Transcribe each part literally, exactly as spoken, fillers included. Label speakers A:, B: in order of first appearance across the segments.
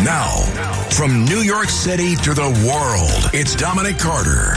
A: Now, from New York City to the world, it's Dominic Carter.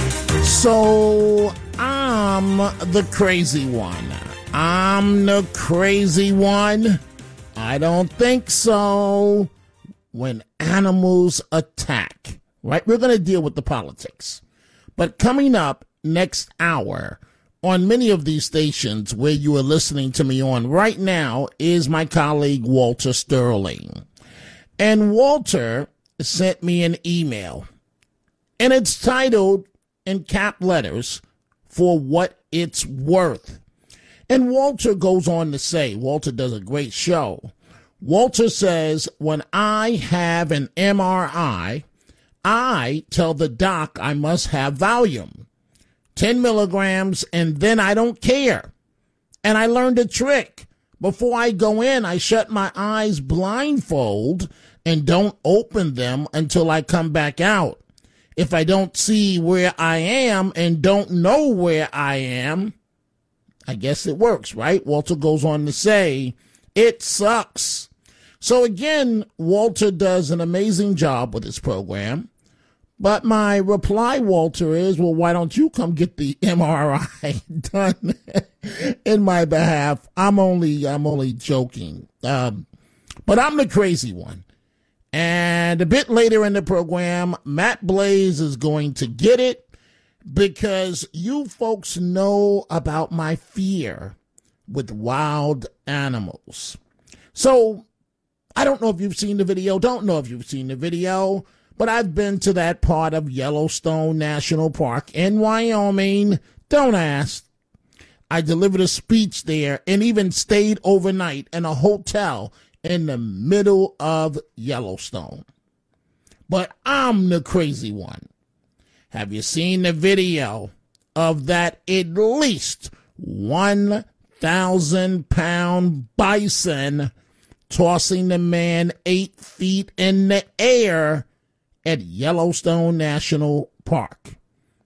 B: So, I'm the crazy one. I'm the crazy one. I don't think so. When animals attack, right? We're going to deal with the politics. But coming up next hour on many of these stations where you are listening to me on right now is my colleague Walter Sterling. And Walter sent me an email, and it's titled in cap letters, "For What It's Worth." And Walter goes on to say, Walter does a great show. Walter says, when I have an M R I, I tell the doc I must have Valium, ten milligrams, and then I don't care. And I learned a trick. Before I go in, I shut my eyes blindfold and don't open them until I come back out. If I don't see where I am and don't know where I am, I guess it works, right? Walter goes on to say, it sucks. So again, Walter does an amazing job with his program. But my reply, Walter, is, well, why don't you come get the M R I done in my behalf? I'm only, I'm only joking. Um, but I'm the crazy one. And a bit later in the program, Matt Blaze is going to get it because you folks know about my fear with wild animals. So I don't know if you've seen the video, don't know if you've seen the video, but I've been to that part of Yellowstone National Park in Wyoming. Don't ask. I delivered a speech there and even stayed overnight in a hotel in the middle of Yellowstone. But I'm the crazy one. Have you seen the video of that at least one thousand pound bison tossing the man eight feet in the air at Yellowstone National Park?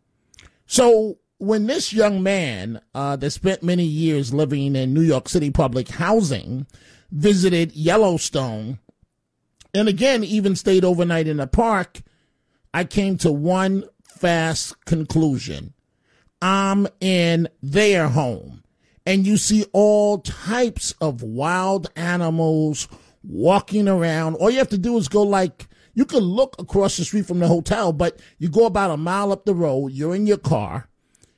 B: So when this young man uh, that spent many years living in New York City public housing visited Yellowstone, and again, even stayed overnight in the park, I came to one fast conclusion. I'm in their home. And you see all types of wild animals walking around. All you have to do is go like, you can look across the street from the hotel, but you go about a mile up the road, you're in your car,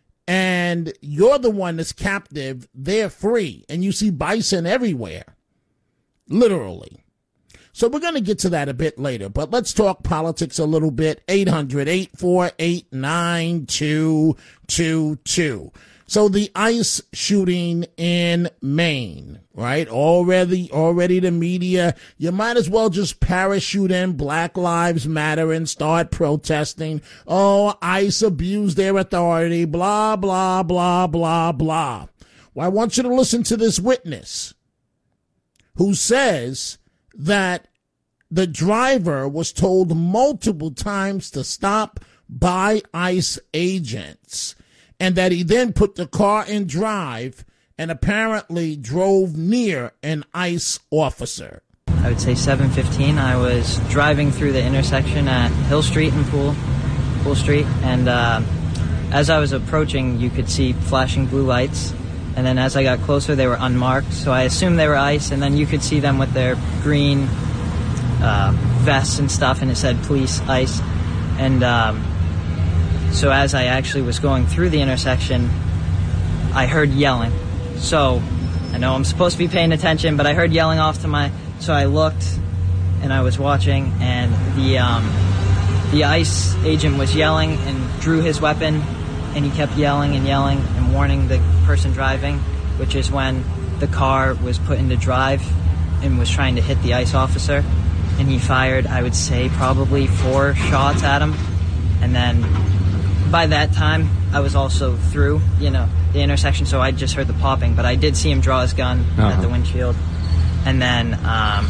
B: and you're the one that's captive. They're free. And you see bison everywhere. Literally. So we're going to get to that a bit later, but let's talk politics a little bit. eight hundred, eight four eight, nine two two two. So the ICE shooting in Maine, right? Already, already the media, you might as well just parachute in Black Lives Matter and start protesting. Oh, ICE abused their authority, blah, blah, blah, blah, blah. Well, I want you to listen to this witness who says that the driver was told multiple times to stop by ICE agents, and that he then put the car in drive and apparently drove near an ICE officer.
C: I would say seven fifteen. I was driving through the intersection at Hill Street and Pool, Pool Street, and uh, as I was approaching, you could see flashing blue lights, and then as I got closer, they were unmarked, so I assumed they were ICE, and then you could see them with their green uh, vests and stuff, and it said police, ICE, and um, so as I actually was going through the intersection, I heard yelling. So I know I'm supposed to be paying attention, but I heard yelling off to my... So I looked, and I was watching, and the um, the ICE agent was yelling and drew his weapon, and he kept yelling and yelling and warning the person driving, which is when the car was put into drive and was trying to hit the ICE officer. And he fired, I would say, probably four shots at him, and then... By that time, I was also through, you know, the intersection, so I just heard the popping, but I did see him draw his gun uh-huh. at the windshield. And then, um,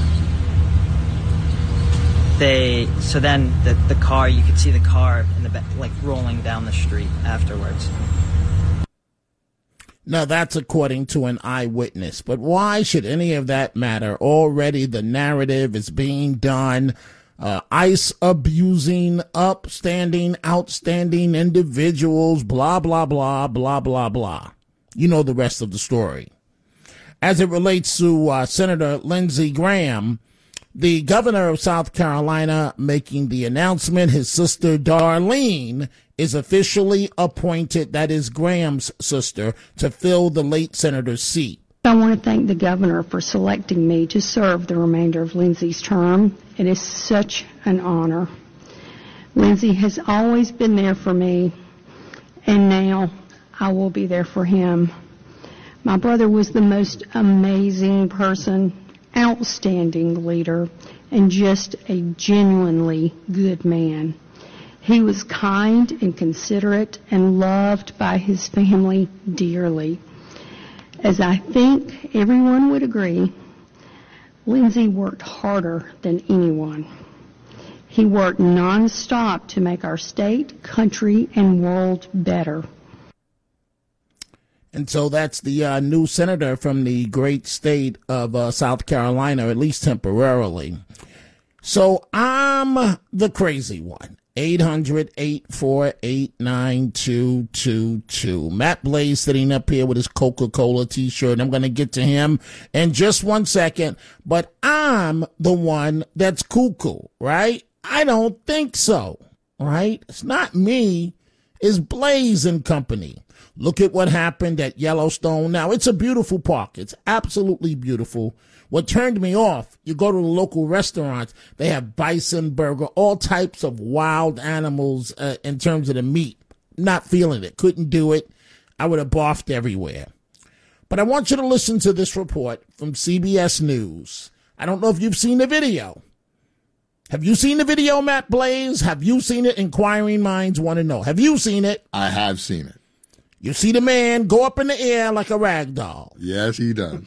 C: they, so then the, the car, you could see the car in the back, like rolling down the street afterwards.
B: Now, that's according to an eyewitness. But why should any of that matter? Already the narrative is being done. Uh, ICE abusing upstanding, outstanding individuals, blah, blah, blah, blah, blah, blah. You know the rest of the story. As it relates to uh, Senator Lindsey Graham, the governor of South Carolina making the announcement, his sister Darlene is officially appointed, that is Graham's sister, to fill the late senator's seat.
D: I want to thank the governor for selecting me to serve the remainder of Lindsey's term. It is such an honor. Lindsey has always been there for me, and now I will be there for him. My brother was the most amazing person, outstanding leader, and just a genuinely good man. He was kind and considerate and loved by his family dearly. As I think everyone would agree, Lindsey worked harder than anyone. He worked nonstop to make our state, country, and world better.
B: And so that's the uh, new senator from the great state of uh, South Carolina, at least temporarily. So I'm the crazy one. eight hundred, eight four eight, nine two two two. Matt Blaze sitting up here with his Coca-Cola t-shirt. I'm going to get to him in just one second. But I'm the one that's cuckoo, right? I don't think so, right? It's not me. It's Blaze and company. Look at what happened at Yellowstone. Now, it's a beautiful park. It's absolutely beautiful. What turned me off, you go to the local restaurants, they have bison burger, all types of wild animals uh, in terms of the meat. Not feeling it. Couldn't do it. I would have barfed everywhere. But I want you to listen to this report from C B S News. I don't know if you've seen the video. Have you seen the video, Matt Blaze? Have you seen it? Inquiring minds want to know. Have you seen it?
E: I have seen it.
B: You see the man go up in the air like a rag doll.
E: Yes, he does.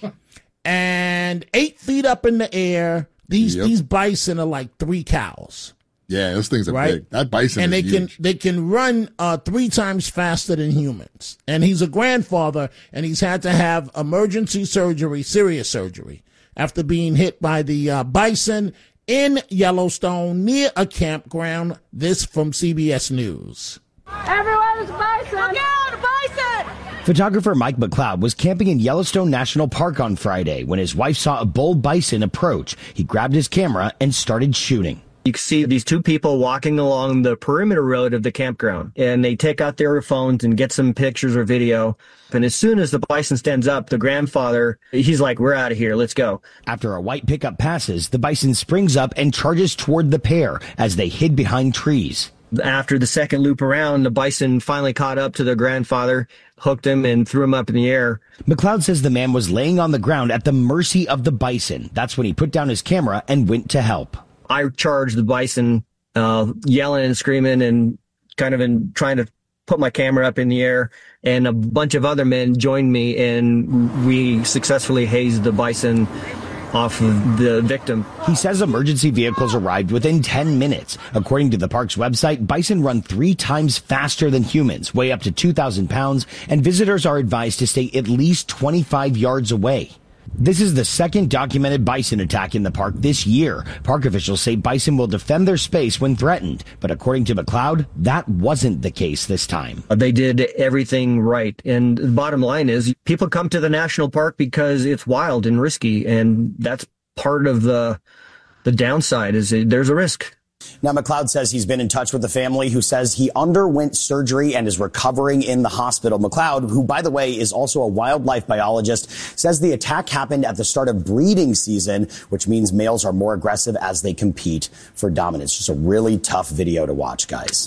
B: And eight feet up in the air, these yep. these bison are like three cows.
E: Yeah, those things are right? big. That bison
B: and
E: is
B: they
E: huge.
B: can they can run uh, three times faster than humans. And he's a grandfather, and he's had to have emergency surgery, serious surgery, after being hit by the uh, bison in Yellowstone near a campground. This from C B S News.
F: Everyone is bison! Look out, bison!
G: Photographer Mike McLeod was camping in Yellowstone National Park on Friday when his wife saw a bull bison approach. He grabbed his camera and started shooting.
H: You can see these two people walking along the perimeter road of the campground, and they take out their phones and get some pictures or video. And as soon as the bison stands up, the grandfather, he's like, we're out of here, let's go.
G: After a white pickup passes, the bison springs up and charges toward the pair as they hid behind trees.
H: After the second loop around, the bison finally caught up to the grandfather, hooked him, and threw him up in the air.
G: McLeod says the man was laying on the ground at the mercy of the bison. That's when he put down his camera and went to help.
H: I charged the bison, uh, yelling and screaming and kind of in trying to put my camera up in the air, and a bunch of other men joined me, and we successfully hazed the bison off of the victim.
G: He says emergency vehicles arrived within ten minutes. According to the park's website, bison run three times faster than humans, weigh up to two thousand pounds, and visitors are advised to stay at least twenty-five yards away. This is the second documented bison attack in the park this year. Park officials say bison will defend their space when threatened, but according to McLeod, that wasn't the case this time.
H: They did everything right, and the bottom line is people come to the national park because it's wild and risky, and that's part of the the downside is there's a risk.
I: Now, McLeod says he's been in touch with the family, who says he underwent surgery and is recovering in the hospital. McLeod, who, by the way, is also a wildlife biologist, says the attack happened at the start of breeding season, which means males are more aggressive as they compete for dominance. Just a really tough video to watch, guys.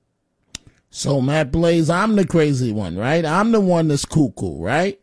B: So, Matt Blaze, I'm the crazy one, right? I'm the one that's cuckoo, right?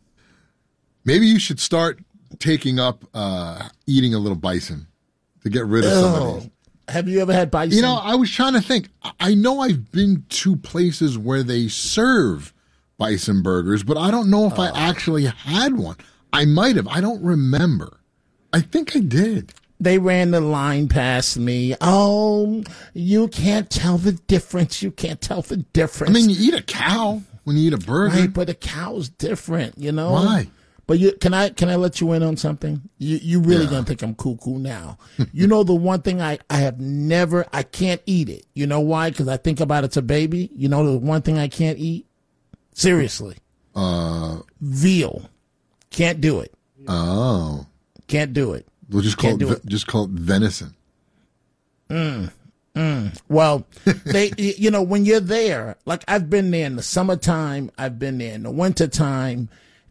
E: Maybe you should start taking up uh, eating a little bison to get rid of some of these.
B: Have you ever had bison?
E: You know, I was trying to think. I know I've been to places where they serve bison burgers, but I don't know if oh. I actually had one. I might have. I don't remember. I think I did.
B: They ran the line past me. Oh, you can't tell the difference. You can't tell the difference.
E: I mean, you eat a cow when you eat a burger.
B: Right, but a cow's different, you know?
E: Why?
B: But you, can I can I let you in on something? You you really
E: Yeah.
B: gonna think I'm cuckoo now? You know the one thing I, I have never I can't eat it. You know why? Because I think about it's a baby. You know the one thing I can't eat. Seriously,
E: Uh,
B: veal. Can't do it.
E: oh.
B: Can't do it.
E: We'll just call
B: Can't
E: it,
B: do
E: ve- just call it venison.
B: Well, they, you know, when you're there, like I've been there in the summertime, I've been there in the wintertime,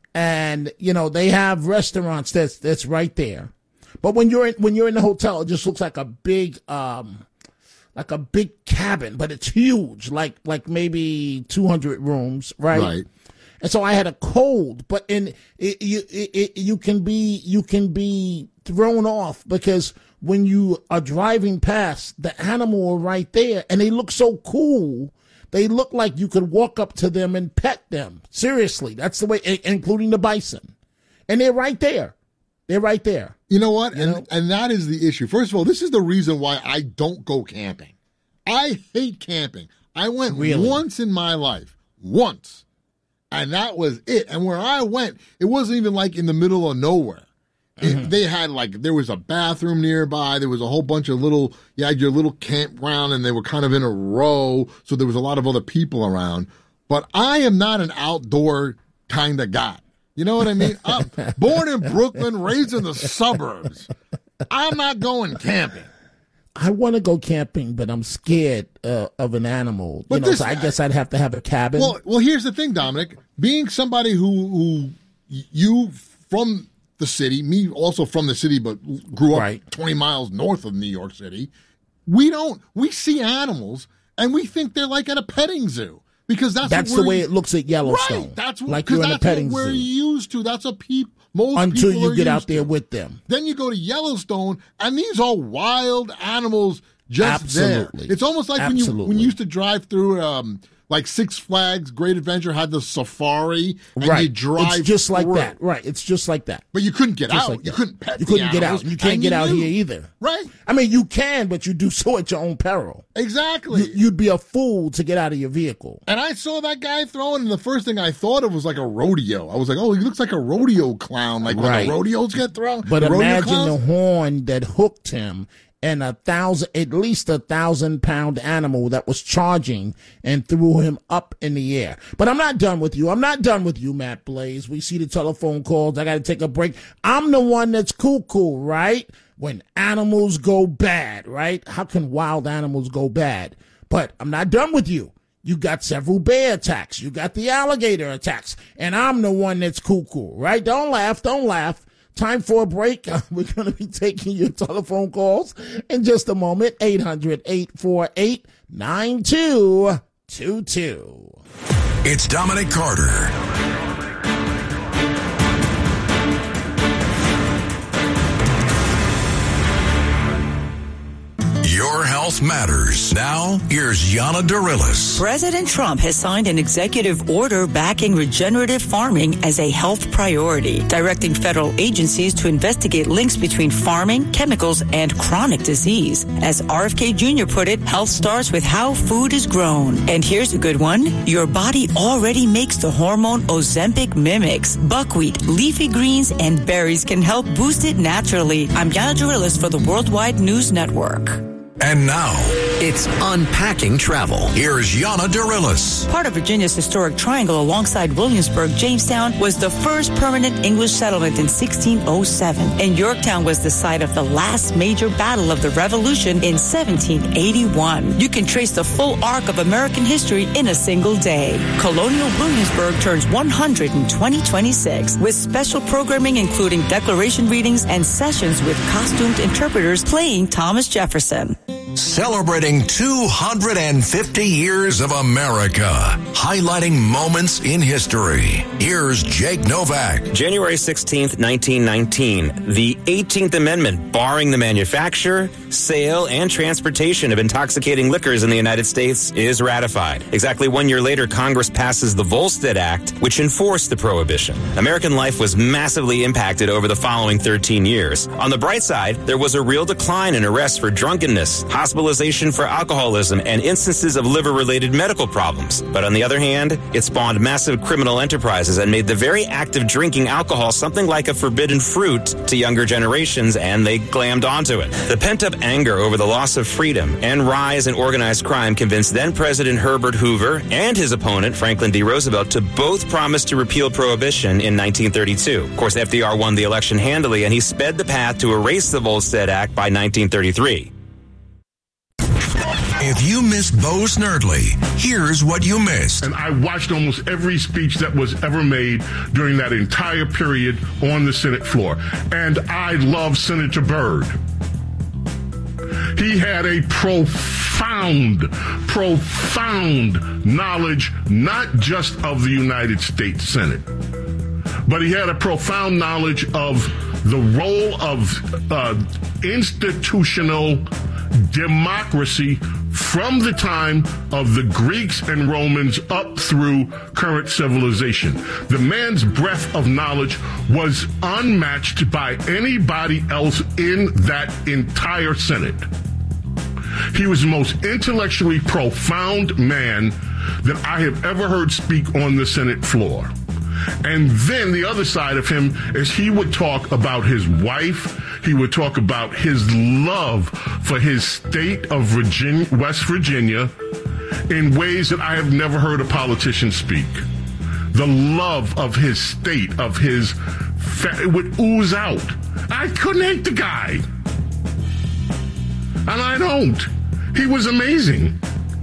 B: and you know they have restaurants that's that's right there. But when you're in, when you're in the hotel, it just looks like a big, um, like a big cabin, but it's huge, like like maybe two hundred rooms, right?
E: Right.
B: And so I had a cold, but in it, you it, it, you can be you can be thrown off because when you are driving past, the animal are right there, and they look so cool. They look like you could walk up to them and pet them. Seriously, that's the way, including the bison, and they're right there. They're right there.
E: You know what?
B: You
E: and
B: know?
E: and that is the issue. First of all, this is the reason why I don't go camping. I hate camping. I went
B: Really?
E: once in my life. Once. And that was it. And where I went, it wasn't even like in the middle of nowhere. It,
B: Mm-hmm.
E: They had like, there was a bathroom nearby. There was a whole bunch of little, you had your little campground and they were kind of in a row. So there was a lot of other people around. But I am not an outdoor kind of guy. You know what I mean? I'm born in Brooklyn, raised in the suburbs. I'm not going camping.
B: I want to go camping, but I'm scared uh, of an animal.
E: But
B: you know,
E: this-
B: so I guess I'd have to have a cabin.
E: Well, well, here's the thing, Dominic. Being somebody who, who you from the city, me also from the city, but grew up
B: Right.
E: twenty miles north of New York City, we don't, we see animals and we think they're like at a petting zoo because that's
B: That's
E: what
B: the
E: we're-
B: way it looks at Yellowstone.
E: Right. That's what,
B: like
E: 'cause
B: you're in a
E: that's what
B: petting
E: we're
B: zoo
E: used to. That's what people, most
B: until
E: people
B: you
E: are
B: get out
E: used
B: there
E: to.
B: with them.
E: Then you go to Yellowstone, and these are wild animals just
B: Absolutely.
E: there. It's almost like when you when
B: Absolutely.
E: you used to drive through, um, like Six Flags Great Adventure had the safari, and
B: Right.
E: you drive
B: it's just like
E: through.
B: that. Right. It's just like that.
E: But you couldn't get
B: Just
E: out.
B: like
E: you
B: that.
E: couldn't pet
B: You
E: the
B: couldn't get out.
E: animals,
B: You can't
E: and
B: get out
E: knew.
B: here either.
E: Right.
B: I mean, you can, but you do so at your own peril.
E: Exactly.
B: You, you'd be a fool to get out of your vehicle.
E: And I saw that guy throwing, and the first thing I thought of was like a rodeo. I was like, oh, he looks like a rodeo clown, like when
B: Right.
E: the rodeos get thrown.
B: But
E: the rodeo
B: imagine
E: clowns.
B: the horn that hooked him and a thousand, at least a thousand pound animal that was charging and threw him up in the air. But I'm not done with you. I'm not done with you, Matt Blaze. We see the telephone calls. I got to take a break. I'm the one that's cuckoo, right? When animals go bad, right? How can wild animals go bad? But I'm not done with you. You got several bear attacks. You got the alligator attacks. And I'm the one that's cuckoo, right? Don't laugh. Don't laugh. Time for a break. We're going to be taking your telephone calls in just a moment. eight hundred, eight four eight, nine two two two.
A: It's Dominic Carter. Your health matters. Now, here's Yana Dorillis.
J: President Trump has signed an executive order backing regenerative farming as a health priority, directing federal agencies to investigate links between farming, chemicals, and chronic disease. As R F K Junior put it, health starts with how food is grown. And here's a good one. Your body already makes the hormone Ozempic mimics. Buckwheat, leafy greens, and berries can help boost it naturally. I'm Yana Dorillis for the Worldwide News Network.
A: And now,
K: it's Unpacking Travel.
A: Here's Yana Dorillis.
J: Part of Virginia's historic triangle alongside Williamsburg, Jamestown was the first permanent English settlement in sixteen oh seven. And Yorktown was the site of the last major battle of the Revolution in seventeen eighty-one. You can trace the full arc of American history in a single day. Colonial Williamsburg turns one hundred in twenty twenty-six with special programming including declaration readings and sessions with costumed interpreters playing Thomas Jefferson.
A: Celebrating two hundred fifty years of America, highlighting moments in history. Here's Jake Novak.
L: January sixteenth, nineteen nineteen, the eighteenth Amendment barring the manufacture, sale, and transportation of intoxicating liquors in the United States is ratified. Exactly one year later, Congress passes the Volstead Act, which enforced the prohibition. American life was massively impacted over the following thirteen years. On the bright side, there was a real decline in arrests for drunkenness, hospitalization for alcoholism, and instances of liver-related medical problems. But on the other hand, it spawned massive criminal enterprises and made the very act of drinking alcohol something like a forbidden fruit to younger generations, and they glammed onto it. The pent-up anger over the loss of freedom and rise in organized crime convinced then-President Herbert Hoover and his opponent, Franklin D. Roosevelt, to both promise to repeal prohibition in nineteen thirty-two. Of course, F D R won the election handily, and he sped the path to erase the Volstead Act by nineteen thirty-three.
A: If you missed Bo Snerdley, here's what you missed.
M: And I watched almost every speech that was ever made during that entire period on the Senate floor. And I love Senator Byrd. He had a profound, profound knowledge, not just of the United States Senate, but he had a profound knowledge of the role of uh, institutional democracy from the time of the Greeks and Romans up through current civilization. The man's breadth of knowledge was unmatched by anybody else in that entire Senate. He was the most intellectually profound man that I have ever heard speak on the Senate floor. And then the other side of him is he would talk about his wife. He would talk about his love for his state of Virginia, West Virginia, in ways that I have never heard a politician speak. The love of his state, of his, fa- it would ooze out. I couldn't hate the guy. And I don't. He was amazing.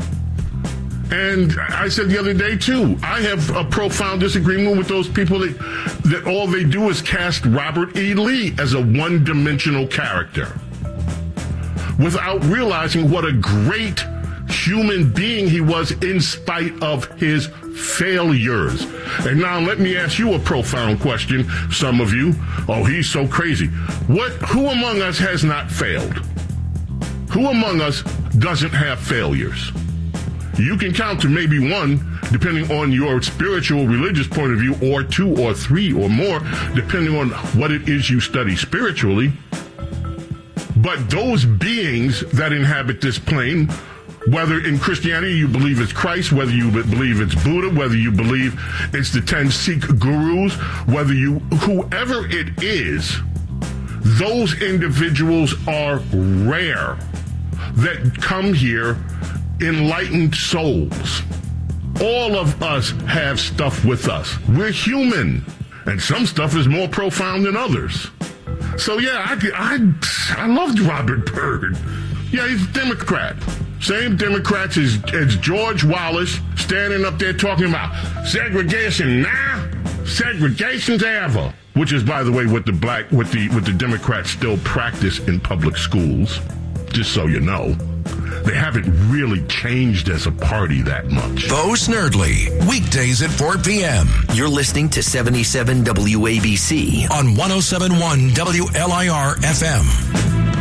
M: And I said the other day, too, I have a profound disagreement with those people that, that all they do is cast Robert E. Lee as a one-dimensional character without realizing what a great human being he was in spite of his failures. And now let me ask you a profound question, some of you. Oh, he's so crazy. What? Who among us has not failed? Who among us doesn't have failures? You can count to maybe one, depending on your spiritual, religious point of view, or two or three or more, depending on what it is you study spiritually. But those beings that inhabit this plane, whether in Christianity you believe it's Christ, whether you believe it's Buddha, whether you believe it's the ten Sikh gurus, whether you, whoever it is, those individuals are rare that come here enlightened souls. All of us have stuff with us. We're human, and some stuff is more profound than others. So yeah, I I, I loved Robert Byrd. Yeah, he's a Democrat. Same Democrats as, as George Wallace standing up there talking about segregation now, segregation's ever. Which is, by the way, what the black, what the what the Democrats still practice in public schools. Just so you know. They haven't really changed as a party that much.
A: Bo Snerdley, weekdays at four p.m.
K: You're listening to seventy-seven W A B C
A: on one oh seven point one W L I R F M.